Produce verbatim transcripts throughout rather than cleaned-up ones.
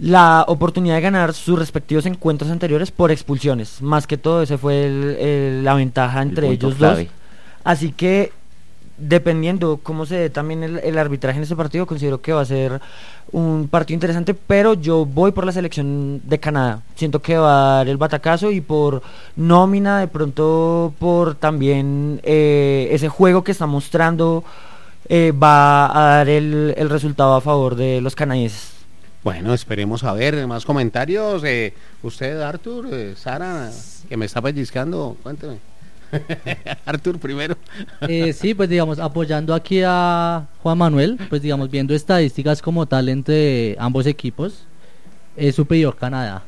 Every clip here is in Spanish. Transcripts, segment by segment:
la oportunidad de ganar sus respectivos encuentros anteriores por expulsiones. Más que todo, ese fue el, el, la ventaja entre ellos clave. dos. Así que, dependiendo cómo se dé también el, el arbitraje en este partido, considero que va a ser un partido interesante, pero yo voy por la selección de Canadá. Siento que va a dar el batacazo, y por nómina, de pronto por también eh, ese juego que está mostrando, eh, va a dar el, el resultado a favor de los canadienses. Bueno, esperemos a ver más comentarios. Eh, usted, Arthur, eh, Sara, que me está pellizcando, cuénteme. Arthur primero. eh, sí, pues digamos, apoyando aquí a Juan Manuel, pues digamos, viendo estadísticas como tal entre ambos equipos, es superior Canadá.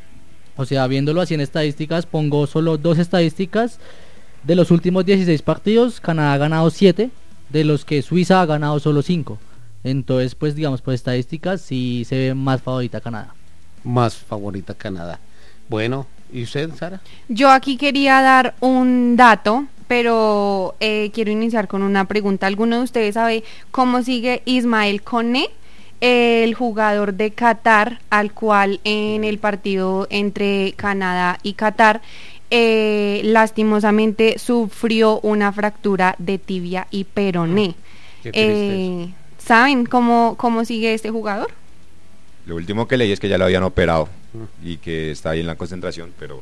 O sea, viéndolo así en estadísticas, pongo solo dos estadísticas. De los últimos dieciséis partidos, Canadá ha ganado siete, de los que Suiza ha ganado solo cinco. Entonces, pues digamos, por estadísticas sí se ve más favorita Canadá. Más favorita Canadá. Bueno, ¿y usted, Sara? Yo aquí quería dar un dato, pero eh, quiero iniciar con una pregunta. ¿Alguno de ustedes sabe cómo sigue Ismael Koné, el jugador de Qatar, al cual en el partido entre Canadá y Qatar eh, lastimosamente sufrió una fractura de tibia y peroné? Qué triste eh, eso. ¿Saben cómo, cómo sigue este jugador? Lo último que leí es que ya lo habían operado y que está ahí en la concentración, pero...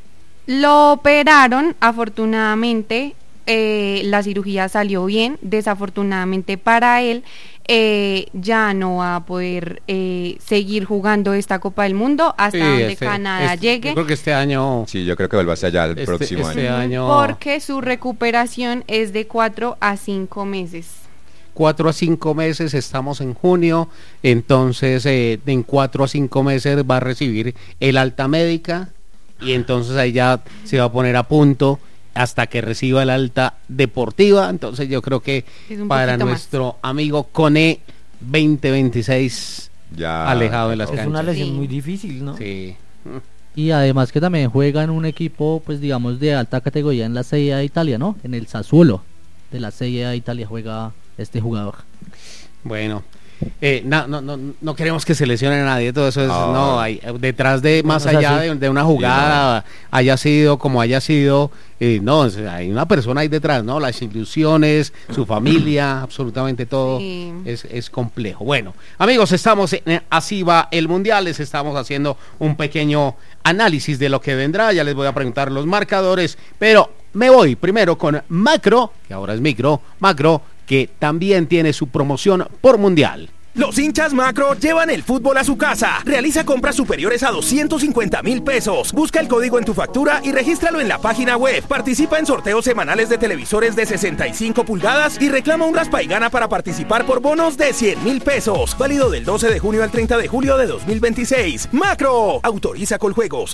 Lo operaron, afortunadamente eh, la cirugía salió bien. Desafortunadamente para él eh, ya no va a poder eh, seguir jugando esta Copa del Mundo hasta Sí, donde este, Canadá este, llegue. Yo creo que este año... Sí, yo creo que vuelva hacia allá el este, próximo este año. año... Porque su recuperación es de cuatro a cinco meses. Cuatro a cinco meses, estamos en junio, entonces eh, en cuatro a cinco meses va a recibir el alta médica, y entonces ahí ya se va a poner a punto hasta que reciba el alta deportiva. Entonces yo creo que para nuestro más. amigo Koné, veinte veintiséis ya alejado de las es canchas. Es una lesión sí. muy difícil, ¿no? Sí. Y además que también juega en un equipo, pues digamos, de alta categoría en la Serie A de Italia, ¿no? En el Sassuolo de la Serie A de Italia juega este jugador. Bueno, eh, no, no, no, no queremos que se lesione a nadie, todo eso es, no, no, hay detrás de, más no, allá o sea, de, de una jugada, sí, no. haya sido como haya sido, eh, no, hay una persona ahí detrás, ¿no? Las ilusiones, su familia, absolutamente todo, sí. es, es complejo. Bueno, amigos, estamos en Así va el Mundial, les estamos haciendo un pequeño análisis de lo que vendrá, ya les voy a preguntar los marcadores, pero me voy primero con Macro, que ahora es Micro, Macro, que también tiene su promoción por Mundial. Los hinchas Macro llevan el fútbol a su casa. Realiza compras superiores a doscientos cincuenta mil pesos. Busca el código en tu factura y regístralo en la página web. Participa en sorteos semanales de televisores de sesenta y cinco pulgadas y reclama un raspa y gana para participar por bonos de cien mil pesos. Válido del doce de junio al treinta de julio de dos mil veintiséis. Macro, autoriza Coljuegos.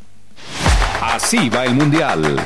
Así va el Mundial.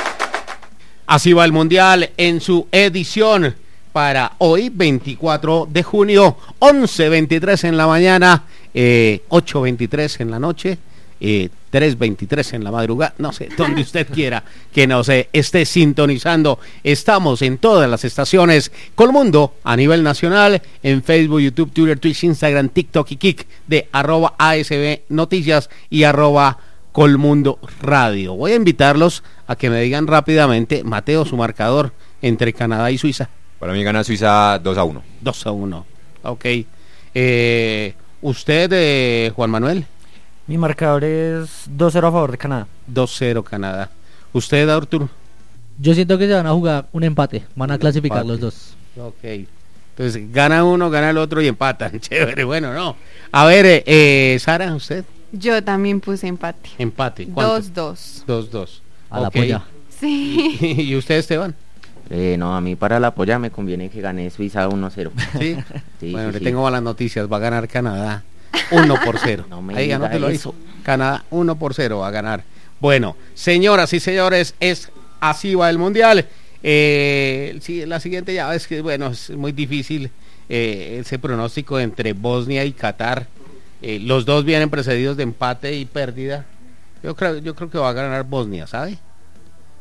Así va el Mundial en su edición para hoy, veinticuatro de junio, once veintitrés en la mañana, eh, ocho veintitrés en la noche, eh, tres veintitrés en la madrugada, no sé, donde usted quiera que nos eh, esté sintonizando. Estamos en todas las estaciones Colmundo a nivel nacional, en Facebook, YouTube, Twitter, Twitch, Instagram, TikTok y Kik de arroba A S B Noticias y arroba Colmundo Radio. Voy a invitarlos a que me digan rápidamente, Mateo, su marcador entre Canadá y Suiza. Para mí gana Suiza dos a uno. dos a uno, ok. Eh, ¿Usted, eh, Juan Manuel? Mi marcador es dos cero a favor de Canadá. dos cero Canadá. ¿Usted, Arturo? Yo siento que se van a jugar un empate, van a un clasificar empate. los dos. Ok. Entonces, gana uno, gana el otro y empatan. Chévere, bueno, no. A ver, eh, eh, Sara, ¿usted? Yo también puse empate. Empate. ¿Cuánto? dos dos. dos dos. A la polla. Sí. ¿Y, y usted, Esteban? Eh, no, a mí para la polla me conviene que gane Suiza uno cero. ¿Sí? Sí, bueno, sí, le sí. tengo malas noticias, va a ganar Canadá uno por cero. No me Ahí ya no diga te lo eso. hizo. Canadá uno por cero va a ganar. Bueno, señoras y señores, es así va el Mundial. Eh, sí, la siguiente ya es que, bueno, es muy difícil eh, ese pronóstico entre Bosnia y Qatar. Eh, los dos vienen precedidos de empate y pérdida. Yo creo, yo creo que va a ganar Bosnia, ¿sabe?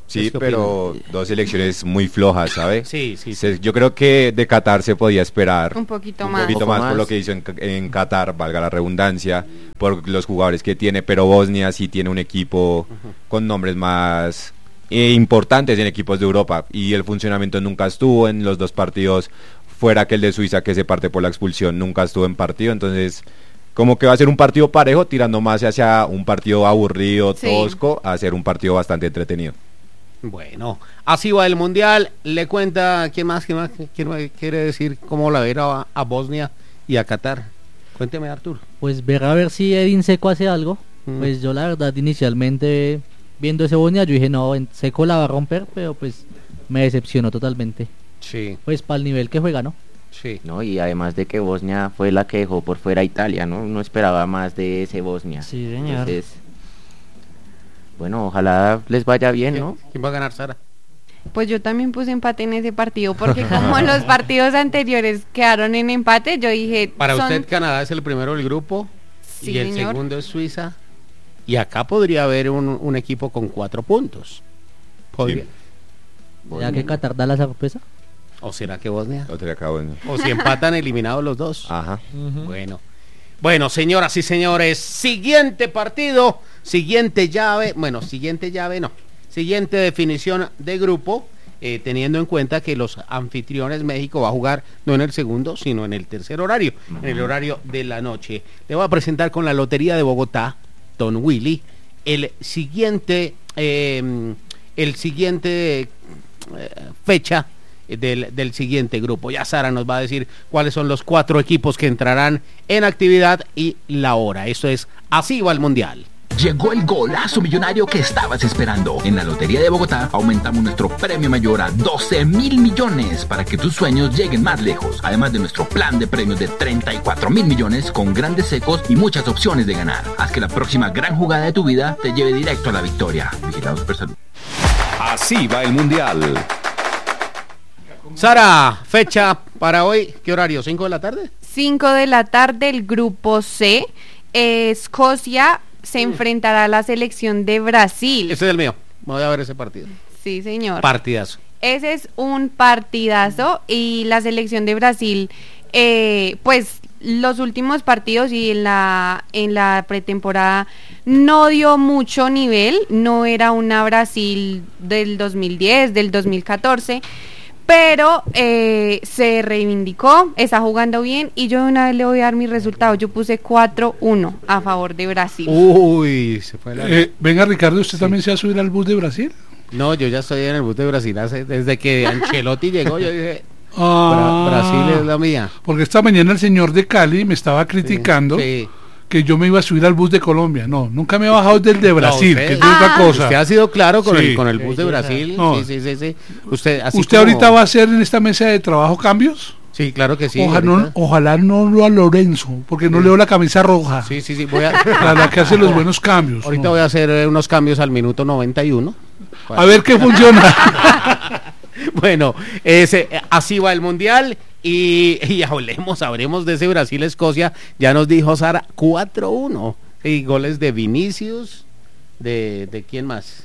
Sí, pero opinan? Dos selecciones muy flojas, ¿sabes? Sí, sí, se, sí. Yo creo que de Qatar se podía esperar un poquito un más, poquito un más, más por lo que hizo en, en Qatar, valga la redundancia, por los jugadores que tiene, pero Bosnia sí tiene un equipo uh-huh. con nombres más eh, importantes en equipos de Europa, y el funcionamiento nunca estuvo en los dos partidos, fuera que el de Suiza, que se parte por la expulsión, nunca estuvo en partido, entonces como que va a ser un partido parejo, tirando más hacia un partido aburrido, sí. tosco, a ser un partido bastante entretenido. Bueno, así va el Mundial. Le cuenta, ¿quién más, quién más quiere, quiere decir cómo la verá a, a Bosnia y a Qatar? Cuénteme, Artur. Pues ver a ver si Edin Seco hace algo. Mm. Pues yo la verdad inicialmente viendo ese Bosnia yo dije no, Seco la va a romper, pero pues me decepcionó totalmente. Sí. Pues para el nivel que juega, ¿no? Sí. No, y además de que Bosnia fue la que dejó por fuera a Italia, ¿no? No esperaba más de ese Bosnia. Sí, señor. Entonces, bueno, ojalá les vaya bien, ¿Quién, ¿no? ¿Quién va a ganar, Sara? Pues yo también puse empate en ese partido, porque como los partidos anteriores quedaron en empate, yo dije... Para son... usted Canadá es el primero del grupo, sí, y el señor. segundo es Suiza, y acá podría haber un, un equipo con cuatro puntos. Podría. Sí. ¿Ya que Qatar da la sorpresa? ¿O será que Bosnia? O, será que Bosnia. ¿O si empatan eliminados los dos? Ajá. Uh-huh. Bueno. Bueno, señoras y señores, siguiente partido, siguiente llave, bueno, siguiente llave no, siguiente definición de grupo, eh, teniendo en cuenta que los anfitriones México va a jugar no en el segundo, sino en el tercer horario, uh-huh. en el horario de la noche. Le voy a presentar con la Lotería de Bogotá, Don Willy, el siguiente, eh, el siguiente eh, fecha Del, del siguiente grupo. Ya Sara nos va a decir cuáles son los cuatro equipos que entrarán en actividad y la hora. Eso es Así va el Mundial. Llegó el golazo millonario que estabas esperando. En la Lotería de Bogotá aumentamos nuestro premio mayor a doce mil millones para que tus sueños lleguen más lejos. Además de nuestro plan de premios de treinta y cuatro mil millones con grandes secos y muchas opciones de ganar. Haz que la próxima gran jugada de tu vida te lleve directo a la victoria. Vigilados por salud. Así va el Mundial. Sara, fecha para hoy, ¿qué horario? ¿cinco de la tarde? cinco de la tarde, el grupo C. Eh, Escocia se enfrentará a la selección de Brasil. Ese es el mío, voy a ver ese partido. Sí, señor. Partidazo. Ese es un partidazo y la selección de Brasil, eh, pues los últimos partidos y en la, en la pretemporada no dio mucho nivel, no era una Brasil del dos mil diez, del dos mil catorce, pero eh, se reivindicó, está jugando bien y yo de una vez le voy a dar mi resultado. Yo puse cuatro uno a favor de Brasil. Uy, se fue la... Eh, venga, Ricardo, ¿usted sí. también se va a subir al bus de Brasil? No, yo ya estoy en el bus de Brasil hace, desde que Ancelotti llegó, yo dije, ah, Bra- Brasil es la mía. Porque esta mañana el señor de Cali me estaba criticando. Sí, sí. Que yo me iba a subir al bus de Colombia. No, nunca me he bajado del de Brasil, no, usted, que es ah, otra cosa. Usted ha sido claro con, sí. el, con el bus de Brasil. No. Sí, sí, sí, sí. Usted, así ¿Usted como... ahorita va a hacer en esta mesa de trabajo cambios? Sí, claro que sí. Ojalá no, ojalá no lo a Lorenzo, porque no sí. leo la camisa roja. Sí, sí, sí. Voy a... la, la que hace los buenos cambios. Ahorita no. voy a hacer eh, unos cambios al minuto noventa y uno. A ver qué funciona. Bueno, ese, así va el Mundial. Y, y hablemos, hablemos de ese Brasil-Escocia. Ya nos dijo Sara, cuatro uno. Y goles de Vinicius, de, de ¿quién más?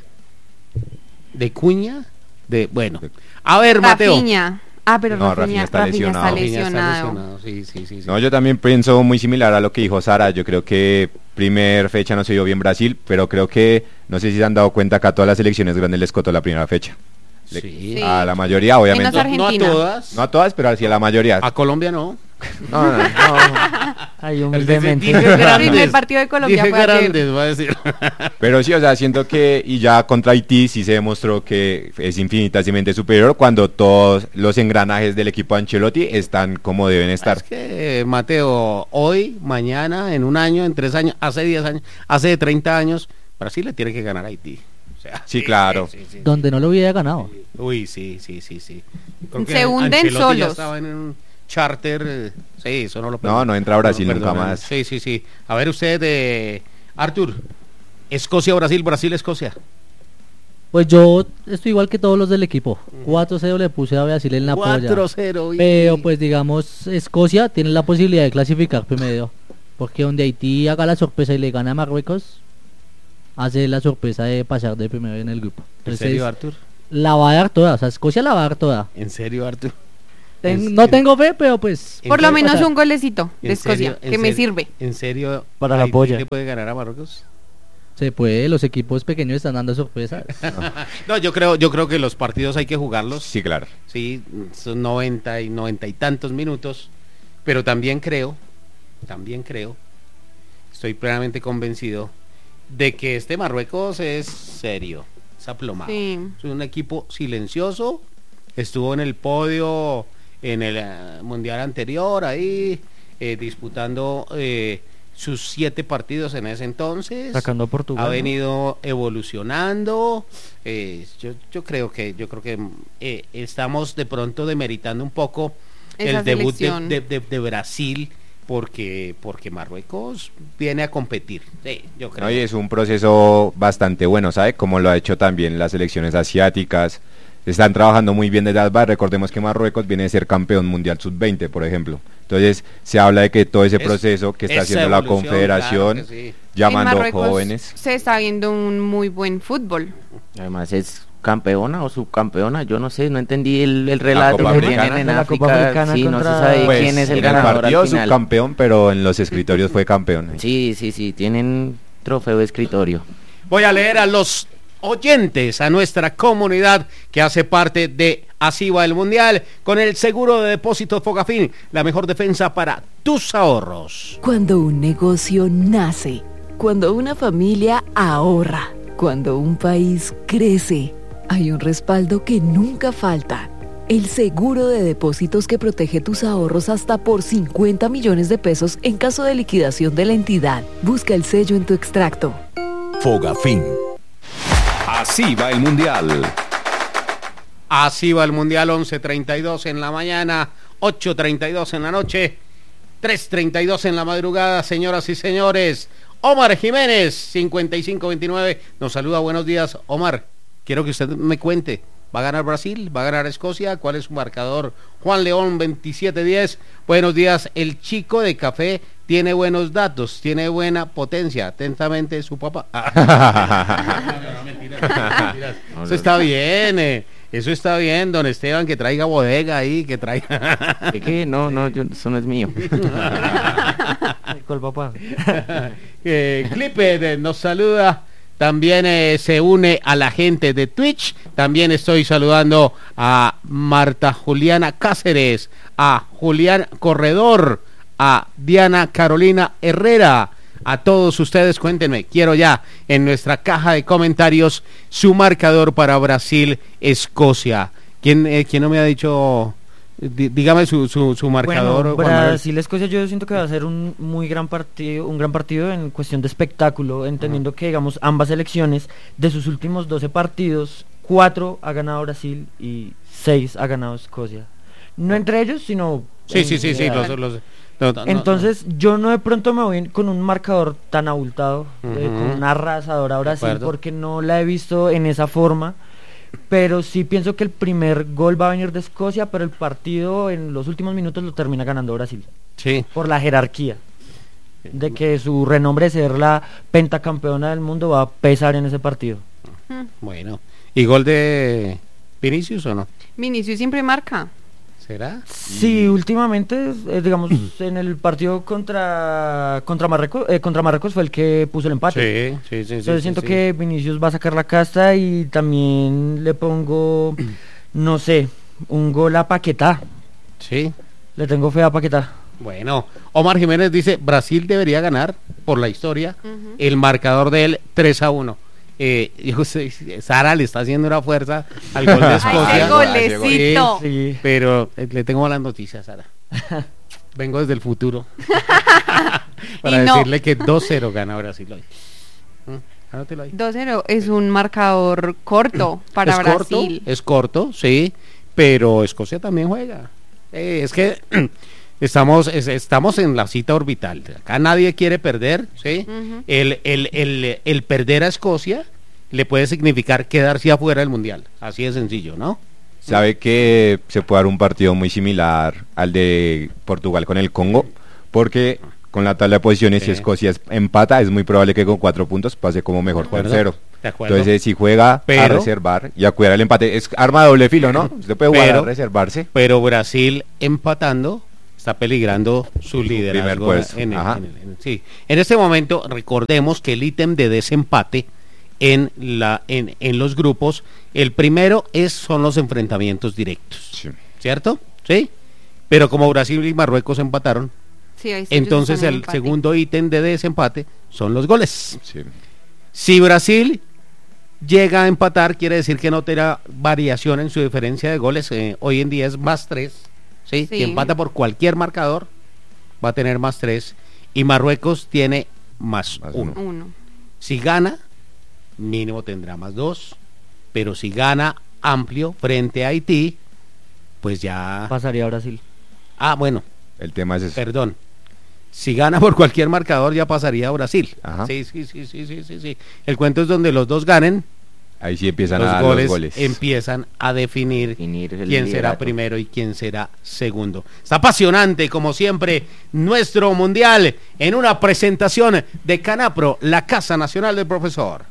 De Cuña, de, bueno. A ver, Mateo. Rafinha. Ah, pero no, Rafinha, Rafinha está Rafinha lesionado. está lesionado. Rafinha está lesionado. Sí, sí, sí, sí. No, yo también pienso muy similar a lo que dijo Sara. Yo creo que primer fecha no se dio bien Brasil, pero creo que, no sé si se han dado cuenta que a todas las selecciones grandes les cotó la primera fecha. Le, sí. A la mayoría, obviamente. No, no a todas. No a todas, pero así a la mayoría. A Colombia no. No, no, no. Hay humildemente. El primer partido de Colombia dije fue grandes, ayer. va a decir. Pero sí, o sea, siento que, y ya contra Haití sí se demostró que es infinitamente superior cuando todos los engranajes del equipo de Ancelotti están como deben estar. Es que, Mateo, hoy, mañana, en un año, en tres años, hace diez años, hace treinta años, Brasil le tiene que ganar a Haití. O sea, sí, sí, claro. Sí, sí, sí, donde sí. no lo hubiera ganado. Uy, sí, sí, sí, sí. Se hunden Ancelotti solos. Ya estaba en un charter, eh, sí, eso no lo perdona. No, no entra a Brasil no nunca más. Sí, sí, sí. A ver usted, eh, Artur, Escocia-Brasil, Brasil-Escocia. Pues yo estoy igual que todos los del equipo. cuatro cero le puse a Brasil en la polla. cuatro cero. Pero pues digamos, Escocia tiene la posibilidad de clasificar primero. Porque donde Haití haga la sorpresa y le gana a Marruecos, hace la sorpresa de pasar de primero en el grupo. Entonces, ¿En serio, Artur? La va a dar toda, o sea, Escocia la va a dar toda. ¿En serio, Artur? Ten, no tengo fe, pero pues... Por lo menos un golecito de Escocia, que me sirve. ¿En serio? Para la polla. ¿Le puede ganar a Marruecos? Se puede, los equipos pequeños están dando sorpresas. No, yo creo, yo creo que los partidos hay que jugarlos. Sí, claro. Sí, son noventa y noventa y tantos minutos, pero también creo, también creo, estoy plenamente convencido de que este Marruecos es serio, es aplomado. Sí. Es un equipo silencioso, estuvo en el podio en el uh, mundial anterior ahí eh, disputando eh, sus siete partidos en ese entonces, sacando a Portugal, ha venido ¿no? evolucionando. eh, yo yo creo que yo creo que eh, estamos de pronto demeritando un poco esa el debut de, de, de, de Brasil porque porque Marruecos viene a competir. Sí, yo creo. No, y es un proceso bastante bueno, ¿sabe? Como lo ha hecho también las selecciones asiáticas. Están trabajando muy bien desde las bases. Recordemos que Marruecos viene de ser campeón mundial sub veinte, por ejemplo. Entonces se habla de que todo ese es, proceso que está haciendo la confederación, claro sí. llamando jóvenes. Se está viendo un muy buen fútbol. Además es campeona o subcampeona, yo no sé, no entendí el, el relato que tienen en la África. Copa Africana sí, no se sabe pues, quién es el en ganador el partido al final. Subcampeón, pero en los escritorios fue campeón. Sí, sí, sí, tienen trofeo de escritorio. Voy a leer a los oyentes, a nuestra comunidad que hace parte de Así va el Mundial, con el seguro de depósitos Fogafín, la mejor defensa para tus ahorros. Cuando un negocio nace, cuando una familia ahorra, cuando un país crece, hay un respaldo que nunca falta. El seguro de depósitos que protege tus ahorros hasta por cincuenta millones de pesos en caso de liquidación de la entidad. Busca el sello en tu extracto. Fogafín. Así va el Mundial. Así va el Mundial, once treinta y dos en la mañana, ocho treinta y dos en la noche, tres treinta y dos en la madrugada, señoras y señores. Omar Jiménez, cincuenta y cinco veintinueve, nos saluda, buenos días. Omar, quiero que usted me cuente, ¿va a ganar Brasil? ¿Va a ganar Escocia? ¿Cuál es su marcador? Juan León, veintisiete diez, buenos días. El chico de café tiene buenos datos, tiene buena potencia. Atentamente, su papá. Ah. No, no, mentiras, mentiras. Eso está bien, eh. Eso está bien, don Esteban, que traiga bodega ahí, que traiga... ¿Qué qué? No, no, yo, eso no es mío. ¿Cuál papá? eh, Clipper nos saluda, también eh, se une a la gente de Twitch, también estoy saludando a Marta Juliana Cáceres, a Julián Corredor, a Diana Carolina Herrera. A todos ustedes, cuéntenme, quiero ya en nuestra caja de comentarios su marcador para Brasil-Escocia. ¿Quién, eh, ¿Quién no me ha dicho? D dígame su, su, su marcador. Bueno, Brasil-Escocia yo siento que va a ser un muy gran partido, un gran partido en cuestión de espectáculo, entendiendo uh-huh. que digamos ambas selecciones de sus últimos doce partidos, cuatro ha ganado Brasil y seis ha ganado Escocia. No entre ellos, sino... Sí, sí, sí, sí, los, los, No, no, Entonces no. yo no de pronto me voy con un marcador tan abultado, uh-huh. eh, con una arrasadora Brasil, porque no la he visto en esa forma, pero sí pienso que el primer gol va a venir de Escocia, pero el partido en los últimos minutos lo termina ganando Brasil. Sí. Por la jerarquía, de que su renombre de ser la pentacampeona del mundo va a pesar en ese partido. Uh-huh. Bueno, ¿y gol de Vinicius o no? Vinicius siempre marca. ¿Será? Sí, últimamente, eh, digamos, en el partido contra contra Marruecos, eh, contra Marruecos fue el que puso el empate. Sí, sí, sí. Entonces sí, siento sí, que sí. Vinicius va a sacar la casta y también le pongo, no sé, un gol a Paquetá. Sí. Le tengo fe a Paquetá. Bueno, Omar Jiménez dice, Brasil debería ganar, por la historia, uh-huh. el marcador de él tres a uno. Eh, yo sé, Sara le está haciendo una fuerza al gol de Escocia. ¡Ay, qué golecito! Sí, sí, pero eh, le tengo malas noticias, Sara. Vengo desde el futuro para no. decirle que dos cero gana Brasil hoy. ¿Mm? dos cero es un marcador corto para es Brasil. Corto, es corto, sí, pero Escocia también juega. Eh, es que estamos es, estamos en la cita orbital. Acá nadie quiere perder, ¿sí? Uh-huh. el, el, el, el perder a Escocia le puede significar quedarse afuera del Mundial. Así de sencillo, ¿no? Sabe que se puede dar un partido muy similar al de Portugal con el Congo, porque con la tabla de posiciones, sí. si Escocia empata, es muy probable que con cuatro puntos pase como mejor tercero. De acuerdo. Entonces, si juega pero, a reservar y a cuidar el empate, es arma de doble filo, ¿no? Usted puede jugar pero, a reservarse. Pero Brasil empatando está peligrando su liderazgo. En, en, en, en, sí. En este momento, recordemos que el ítem de desempate en la en, en los grupos, el primero es son los enfrentamientos directos, sí. ¿Cierto? Sí. Pero como Brasil y Marruecos empataron, sí, entonces el empate. Segundo ítem de desempate son los goles. Sí. Si Brasil llega a empatar, quiere decir que no tendrá variación en su diferencia de goles. Eh, hoy en día es más tres. ¿sí? Sí. Si empata por cualquier marcador, va a tener más tres. Y Marruecos tiene más, más uno. uno. Si gana, mínimo tendrá más dos. Pero si gana amplio frente a Haití, pues ya pasaría a Brasil. Ah, bueno. El tema es eso. Perdón. Si gana por cualquier marcador, ya pasaría a Brasil. Ajá. Sí, sí, sí, sí, sí, sí, sí. El cuento es donde los dos ganen. Ahí sí empiezan los a dar goles los goles. Empiezan a definir, definir quién liderato. Será primero y quién será segundo. Está apasionante, como siempre, nuestro mundial en una presentación de Canapro, la Casa Nacional del Profesor.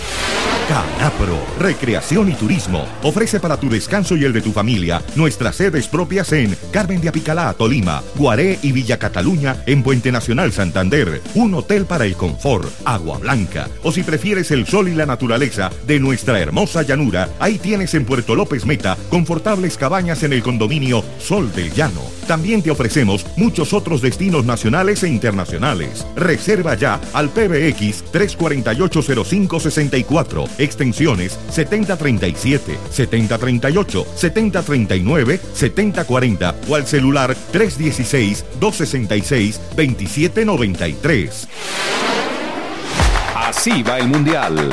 Canapro, Recreación y Turismo, ofrece para tu descanso y el de tu familia nuestras sedes propias en Carmen de Apicalá, Tolima, Guaré y Villa Cataluña en Puente Nacional, Santander, un hotel para el confort, Agua Blanca, o si prefieres el sol y la naturaleza de nuestra hermosa llanura, ahí tienes en Puerto López Meta confortables cabañas en el condominio Sol del Llano. También te ofrecemos muchos otros destinos nacionales e internacionales. Reserva ya al P B X tres cuatro ocho cero cinco seis cuatro, extensiones setenta treinta y siete, setenta treinta y ocho, setenta treinta y nueve, setenta cuarenta o al celular tres dieciséis, dos sesenta y seis, veintisiete noventa y tres. Así va el Mundial.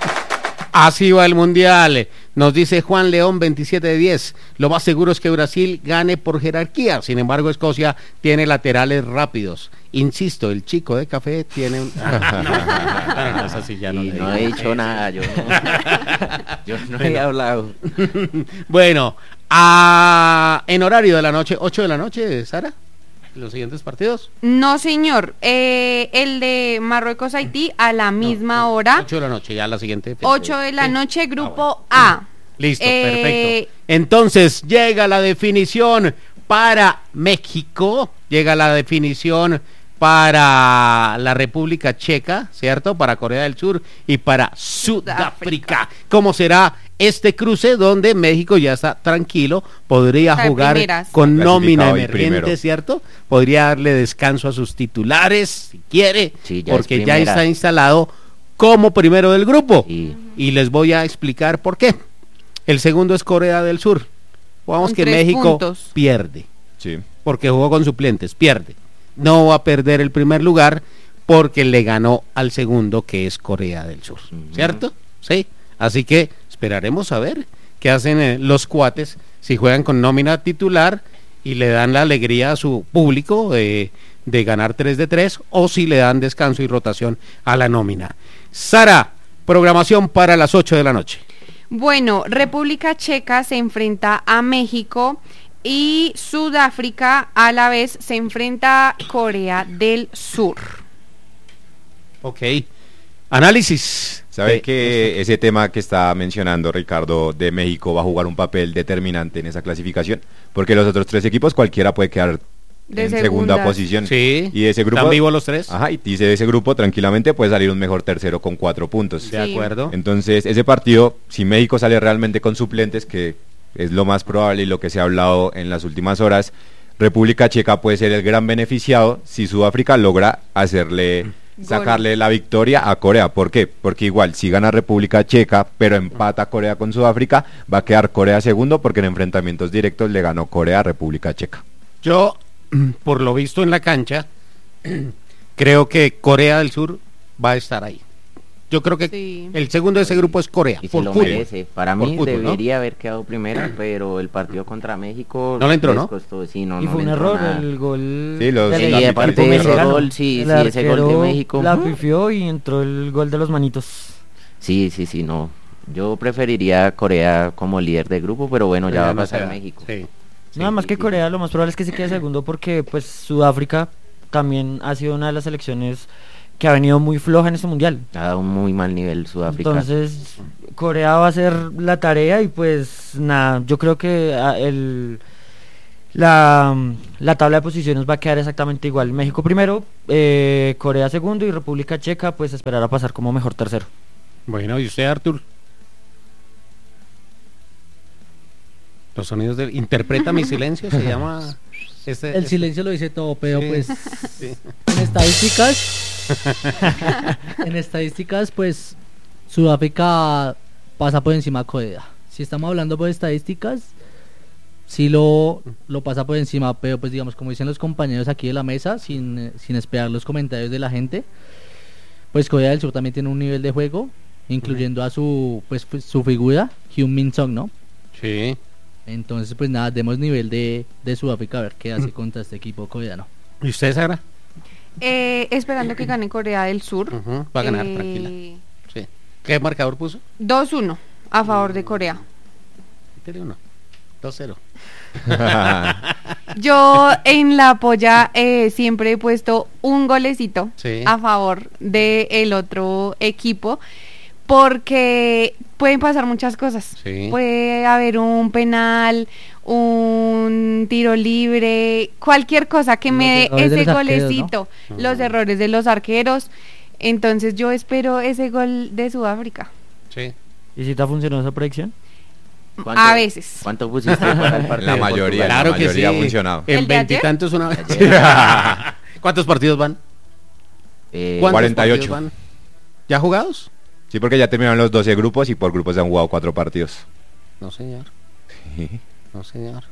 Así va el Mundial. Nos dice Juan León veintisiete de diez. Lo más seguro es que Brasil gane por jerarquía. Sin embargo, Escocia tiene laterales rápidos. Insisto, el chico de café tiene un... no, no, no, es así, ya no, no he dicho nada, yo no, yo no he hablado. Bueno, a... en horario de la noche, ocho de la noche, Sara, los siguientes partidos. No, señor, eh, el de Marruecos-Haití a la misma no, no, hora. ocho de la noche, ya la siguiente. ocho de la noche, grupo ah, bueno. A. Listo, eh... perfecto. Entonces, llega la definición para México, llega la definición para la República Checa, ¿cierto? Para Corea del Sur y para Sudáfrica. ¿Cómo será este cruce donde México ya está tranquilo? Podría jugar primeras. Con nómina emergente, ¿cierto? Podría darle descanso a sus titulares, si quiere, sí, ya porque ya está instalado como primero del grupo. Sí. Y les voy a explicar por qué. El segundo es Corea del Sur. Vamos que México puntos. Pierde. Sí. Porque jugó con suplentes, pierde. No va a perder el primer lugar porque le ganó al segundo, que es Corea del Sur, ¿cierto? Sí, así que esperaremos a ver qué hacen eh, los cuates, si juegan con nómina titular y le dan la alegría a su público de, de ganar tres de tres, o si le dan descanso y rotación a la nómina. Sara, programación para las ocho de la noche. Bueno, República Checa se enfrenta a México y Sudáfrica a la vez se enfrenta a Corea del Sur. Ok, análisis. ¿Sabe de que esto? Ese tema que está mencionando Ricardo de México va a jugar un papel determinante en esa clasificación? Porque los otros tres equipos cualquiera puede quedar de en segunda. segunda posición. Sí, y de ese grupo, ¿están vivos los tres? Ajá, y dice de ese grupo tranquilamente puede salir un mejor tercero con cuatro puntos. De sí. acuerdo. Entonces, ese partido, si México sale realmente con suplentes, que es lo más probable y lo que se ha hablado en las últimas horas, República Checa puede ser el gran beneficiado si Sudáfrica logra hacerle, Gol. sacarle la victoria a Corea. ¿Por qué? Porque igual, si gana República Checa, pero empata Corea con Sudáfrica, va a quedar Corea segundo, porque en enfrentamientos directos le ganó Corea a República Checa. Yo, por lo visto en la cancha, creo que Corea del Sur va a estar ahí. Yo creo que sí. El segundo de ese grupo es Corea. Y se lo merece. Para mí fútbol, debería ¿no? haber quedado primero, pero el partido contra México no le entró, ¿no? Costó, sí, no, y no fue un error nada. El gol. Sí, los, sí, y aparte de ese gol, sí, sí, ese gol de México. La pifió y entró el gol de los manitos. Sí, sí, sí, no. Yo preferiría Corea como líder de grupo, pero bueno, ya, ya va a pasar no México. Sí. Nada sí, más que sí, Corea, sí. Lo más probable es que se quede segundo porque pues Sudáfrica también ha sido una de las selecciones que ha venido muy floja en este mundial. Ha dado un muy mal nivel Sudáfrica. Entonces, Corea va a hacer la tarea y pues nada, yo creo que a, el la, la tabla de posiciones va a quedar exactamente igual. México primero, eh, Corea segundo y República Checa pues esperar a pasar como mejor tercero. Bueno, ¿y usted, Artur? Los sonidos de... Interpreta mi silencio, se llama... Este, el este... silencio lo dice todo, pero sí, pues sí. En estadísticas en estadísticas pues Sudáfrica pasa por encima de Corea. Si estamos hablando por estadísticas, sí lo, lo pasa por encima, pero pues digamos, como dicen los compañeros aquí de la mesa, sin, sin esperar los comentarios de la gente, pues Corea del Sur también tiene un nivel de juego, incluyendo uh-huh. a su pues, pues su figura, Hyun Min Song, ¿no? Sí. Entonces, pues nada, demos nivel de, de Sudáfrica a ver qué hace contra este equipo coreano. ¿Y usted, Sara? Eh, esperando que gane Corea del Sur. Uh-huh. Va a ganar, eh... tranquila. Sí. ¿Qué marcador puso? dos uno a favor de Corea. uno dos cero Yo en la polla eh, siempre he puesto un golecito sí. a favor del otro equipo, porque pueden pasar muchas cosas. Sí. Puede haber un penal, un tiro libre, cualquier cosa que los me dé ese golecito, arqueros, ¿no? Los uh-huh. errores de los arqueros. Entonces yo espero ese gol de Sudáfrica. Sí. ¿Y si te ha funcionado esa predicción? A veces. ¿Cuánto pusiste para el partido? La mayoría, claro la mayoría que sí. ha funcionado. En veintitantos una vez. ¿Cuántos partidos van? Eh, cuarenta y ocho. Van? ¿Ya jugados? Sí, porque ya terminaron los doce grupos y por grupos se han jugado cuatro partidos. No, señor. Sí. No, señor.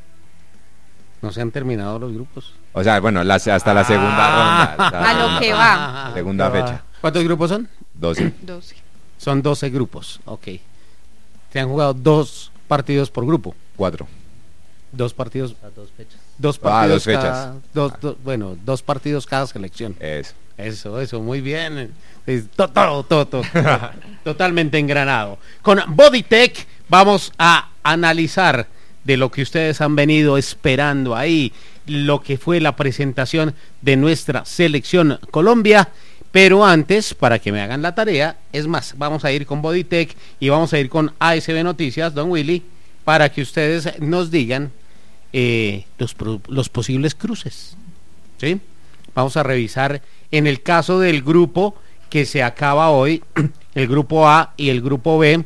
No se han terminado los grupos. O sea, bueno, las, hasta la segunda ah, ronda. A segunda, lo que va. Segunda fecha. ¿Cuántos grupos son? doce. doce. Son doce grupos, ok. Se han jugado dos partidos por grupo. Cuatro. Dos partidos. A dos fechas. Dos partidos. Ah, dos fechas. Cada, dos, do, bueno, dos partidos cada selección. Eso. Eso, eso, muy bien. Todo, todo, todo, todo totalmente engranado. Con Bodytech vamos a analizar de lo que ustedes han venido esperando ahí, lo que fue la presentación de nuestra selección Colombia. Pero antes, para que me hagan la tarea, es más, vamos a ir con Bodytech y vamos a ir con A S B Noticias, don Willy, para que ustedes nos digan eh, los, los posibles cruces. ¿Sí? Vamos a revisar en el caso del grupo que se acaba hoy, el grupo A y el grupo B,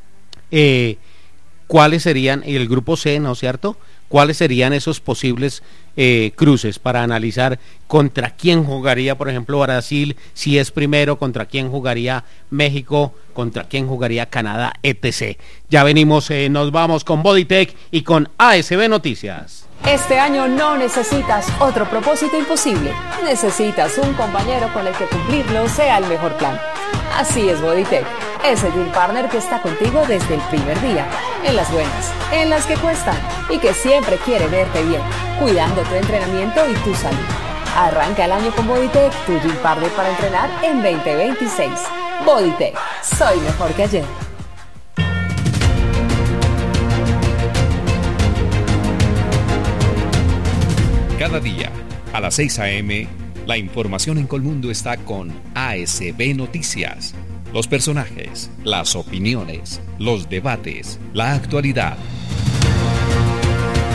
eh, cuáles serían, y el grupo C, ¿no es cierto?, cuáles serían esos posibles eh, cruces para analizar contra quién jugaría, por ejemplo, Brasil, si es primero, contra quién jugaría México, contra quién jugaría Canadá, etcétera. Ya venimos, eh, nos vamos con Bodytech y con A S B Noticias. Este año no necesitas otro propósito imposible. Necesitas un compañero con el que cumplirlo sea el mejor plan. Así es Bodytech, ese Gym Partner que está contigo desde el primer día, en las buenas, en las que cuestan y que siempre quiere verte bien, cuidando tu entrenamiento y tu salud. Arranca el año con Bodytech, tu Gym Partner para entrenar en veinte veintiséis. Bodytech, soy mejor que ayer. Cada día, a las seis a eme, la información en Colmundo está con A S B Noticias. Los personajes, las opiniones, los debates, la actualidad.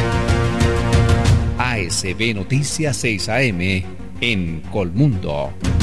A S B Noticias seis a eme en Colmundo.